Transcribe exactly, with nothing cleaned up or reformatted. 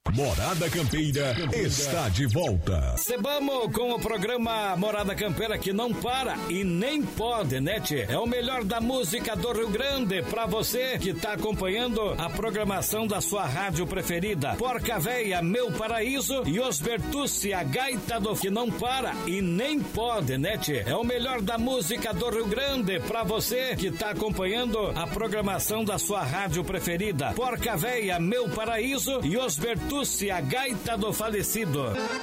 Morada Campeira está de volta. Sebamo com o programa Morada Campeira que não para e nem pode, né, tchê? É o melhor da música do Rio Grande pra você que tá acompanhando a programação da sua rádio preferida. Porca Véia, Meu Paraíso e Os Bertucci, a gaita do que não para e nem pode, né, tchê? É o melhor da música do Rio Grande pra você que tá acompanhando a programação da sua rádio preferida. Porca Véia, Meu Paraíso e Os Bertucci, a gaita do falecido.